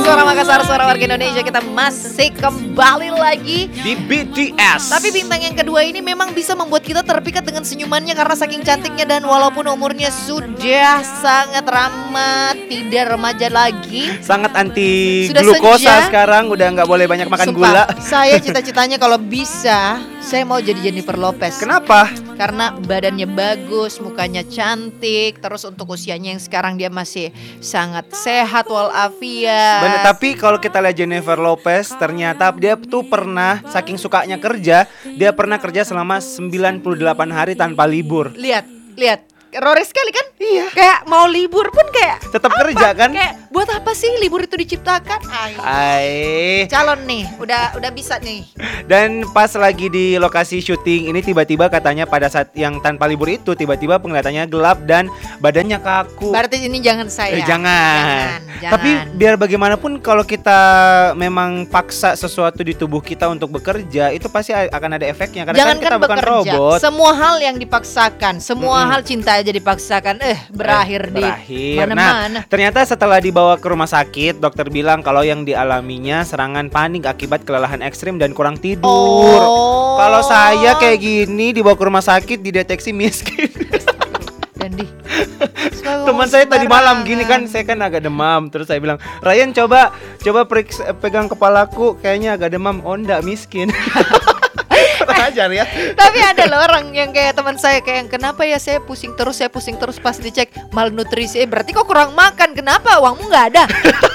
Suara Makassar, suara warga Indonesia. Kita masih kembali lagi di BTS. Tapi bintang yang kedua ini memang bisa membuat kita terpikat dengan senyumannya karena saking cantiknya. Dan walaupun umurnya sudah sangat ramah, tidak remaja lagi, sangat anti sudah glukosa senja. Sekarang udah gak boleh banyak makan Sumpah, gula. saya cita-citanya kalau bisa saya mau jadi Jennifer Lopez. Kenapa? Karena badannya bagus, mukanya cantik. Terus untuk usianya yang sekarang dia masih sangat sehat walafiat. Bener, tapi kalau kita lihat Jennifer Lopez, ternyata dia tuh pernah, saking sukanya kerja, dia pernah kerja selama 98 hari tanpa libur. Lihat, Rory sekali kan? Iya. Kayak mau libur pun kayak Tetap kerja kan? Kayak buat apa sih libur itu diciptakan? Calon nih, udah bisa nih. Dan pas lagi di lokasi syuting ini tiba-tiba katanya pada saat yang tanpa libur itu tiba-tiba penglihatannya gelap dan badannya kaku. Berarti ini jangan saya. Jangan. Tapi biar bagaimanapun kalau kita memang paksa sesuatu di tubuh kita untuk bekerja, itu pasti akan ada efeknya. Karena jangan kan kita bukan bekerja. robot. Semua hal yang dipaksakan, semua hal cinta aja dipaksakan, berakhir di mana-mana. Nah, ternyata setelah dibawa ke rumah sakit, dokter bilang kalau yang dialaminya serangan panik akibat kelelahan ekstrim dan kurang tidur. Kalau saya kayak gini dibawa ke rumah sakit dideteksi miskin. Dandi, teman saya tadi malam gini kan, saya kan agak demam. Terus saya bilang, Ryan coba pegang kepalaku, kayaknya agak demam. Oh enggak, miskin. Ajar ya. Tapi ada loh orang yang kayak teman saya kayak kenapa ya saya pusing terus pas dicek malnutrisi. Berarti kok kurang makan. Kenapa uangmu nggak ada?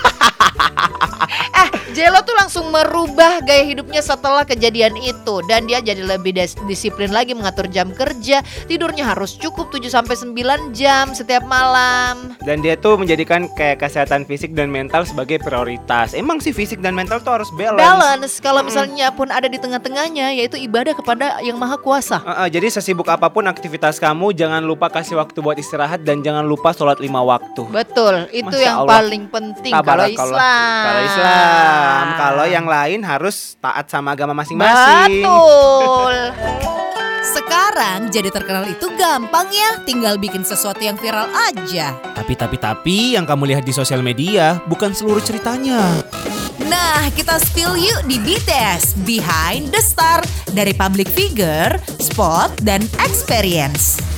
Jello tuh langsung merubah gaya hidupnya setelah kejadian itu. Dan dia jadi lebih disiplin lagi mengatur jam kerja. Tidurnya harus cukup 7-9 jam setiap malam. Dan dia tuh menjadikan kayak kesehatan fisik dan mental sebagai prioritas. Emang sih fisik dan mental tuh harus balance. Kalau misalnya pun ada di tengah-tengahnya, yaitu ibadah kepada yang maha kuasa. Jadi sesibuk apapun aktivitas kamu, jangan lupa kasih waktu buat istirahat. Dan jangan lupa sholat 5 waktu. Betul, itu Masya yang Allah. paling penting kalau Islam. Kalau yang lain harus taat sama agama masing-masing. Betul. Sekarang jadi terkenal itu gampang ya, tinggal bikin sesuatu yang viral aja. Tapi yang kamu lihat di sosial media bukan seluruh ceritanya. Nah, kita spill yuk di BTS Behind the Star, dari public figure, spot, dan experience.